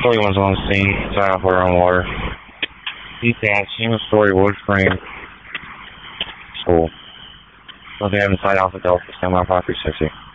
21's on the scene. Side off water on water. DTAS, single story wood frame. School. Nothing having side off the Delta. Stand by 5360.